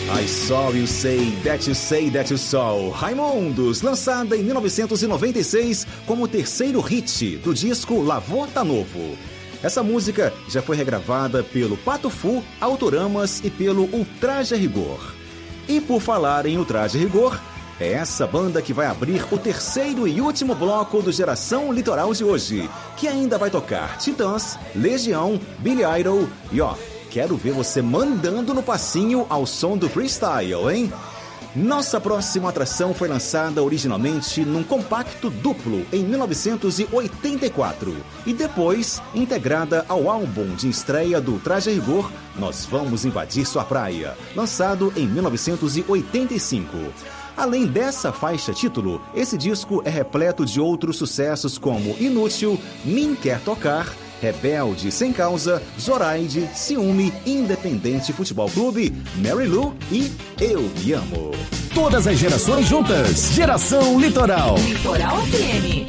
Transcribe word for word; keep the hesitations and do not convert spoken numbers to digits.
I Saw You Say That You Say That You Saw, Raimundos, lançada em mil novecentos e noventa e seis como o terceiro hit do disco Lavô Tá Novo. Essa música já foi regravada pelo Pato Fu, Autoramas e pelo Ultraje Rigor. E por falar em Ultraje Rigor, é essa banda que vai abrir o terceiro e último bloco do Geração Litoral de hoje, que ainda vai tocar Titãs, Legião, Billy Idol e ó, quero ver você mandando no passinho ao som do freestyle, hein? Nossa próxima atração foi lançada originalmente num compacto duplo em mil novecentos e oitenta e quatro e depois integrada ao álbum de estreia do Traje Rigor, Nós Vamos Invadir Sua Praia, lançado em mil novecentos e oitenta e cinco. Além dessa faixa título, esse disco é repleto de outros sucessos como Inútil, Mim Quer Tocar, Rebelde Sem Causa, Zoraide, Ciúme, Independente Futebol Clube, Mary Lou e Eu Me Amo. Todas as gerações juntas. Geração Litoral. Litoral F M.